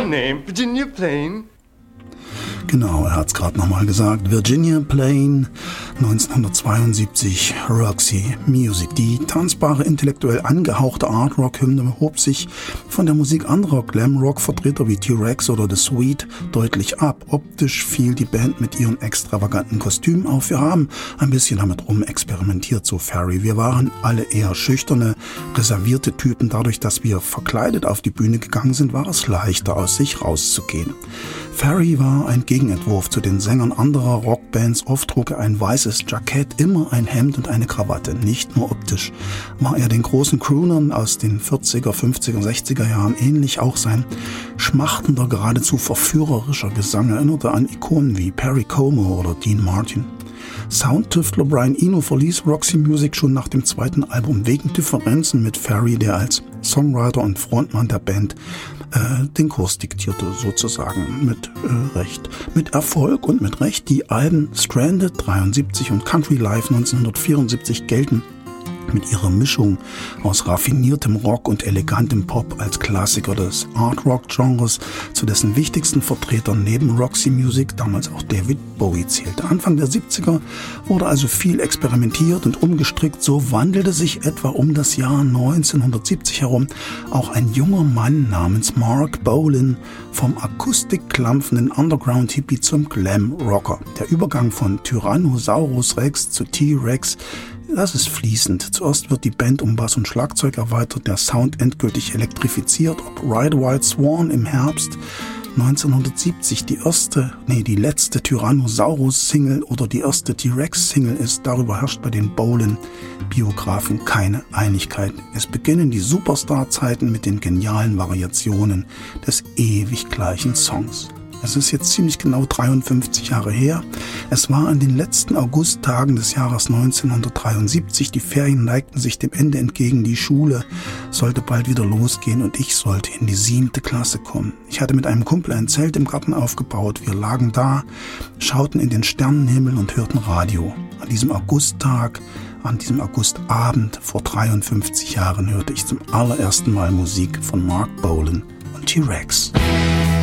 your name? Virginia Plain? Genau, er hat es gerade nochmal gesagt. Virginia Plain, 1972, Roxy Music. Die tanzbare, intellektuell angehauchte Art-Rock-Hymne hob sich von der Musik anderer Glam-Rock-Vertreter wie T-Rex oder The Sweet deutlich ab. Optisch fiel die Band mit ihren extravaganten Kostümen auf. Wir haben ein bisschen damit rumexperimentiert, so Ferry. Wir waren alle eher schüchterne, reservierte Typen. Dadurch, dass wir verkleidet auf die Bühne gegangen sind, war es leichter, aus sich rauszugehen. Ferry war ein Gegenentwurf zu den Sängern anderer Rockbands. Oft trug er ein weißes Jackett, immer ein Hemd und eine Krawatte. Nicht nur optisch war er den großen Croonern aus den 40er, 50er, 60er Jahren ähnlich. Auch sein schmachtender, geradezu verführerischer Gesang erinnerte an Ikonen wie Perry Como oder Dean Martin. Soundtüftler Brian Eno verließ Roxy Music schon nach dem zweiten Album wegen Differenzen mit Ferry, der als Songwriter und Frontmann der Band den Kurs diktierte, sozusagen mit Recht. Mit Erfolg und mit Recht. Die Alben Stranded 73 und Country Life 1974 gelten mit ihrer Mischung aus raffiniertem Rock und elegantem Pop als Klassiker des Art-Rock-Genres, zu dessen wichtigsten Vertretern neben Roxy Music damals auch David Bowie zählte. Anfang der 70er wurde also viel experimentiert und umgestrickt. So wandelte sich etwa um das Jahr 1970 herum auch ein junger Mann namens Mark Bolan vom akustikklampfenden Underground-Hippie zum Glam-Rocker. Der Übergang von Tyrannosaurus Rex zu T-Rex, das ist fließend. Zuerst wird die Band um Bass und Schlagzeug erweitert, der Sound endgültig elektrifiziert. Ob Ride White Swan im Herbst 1970 die letzte Tyrannosaurus-Single oder die erste T-Rex-Single ist, darüber herrscht bei den Bolan-Biografen keine Einigkeit. Es beginnen die Superstar-Zeiten mit den genialen Variationen des ewig gleichen Songs. Es ist jetzt ziemlich genau 53 Jahre her. Es war an den letzten Augusttagen des Jahres 1973. Die Ferien neigten sich dem Ende entgegen. Die Schule sollte bald wieder losgehen und ich sollte in die 7. Klasse kommen. Ich hatte mit einem Kumpel ein Zelt im Garten aufgebaut. Wir lagen da, schauten in den Sternenhimmel und hörten Radio. An diesem Augusttag, an diesem Augustabend vor 53 Jahren hörte ich zum allerersten Mal Musik von Mark Bolan und T-Rex.